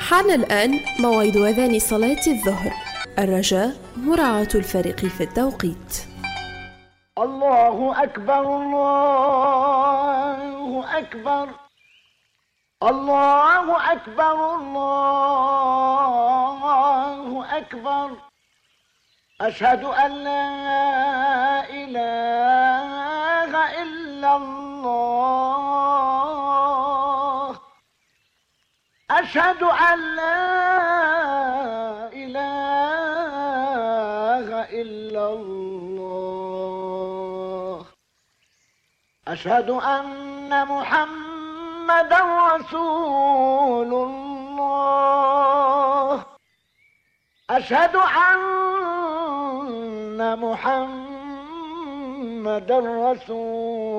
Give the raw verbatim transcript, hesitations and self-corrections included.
حان الآن موعد أذان صلاة الظهر. الرجاء مراعاة الفريق في التوقيت. الله أكبر الله أكبر الله أكبر الله أكبر أشهد أن لا إله إلا الله أشهد أن لا إله إلا الله أشهد أن محمدا رسول الله أشهد أن محمدا رسول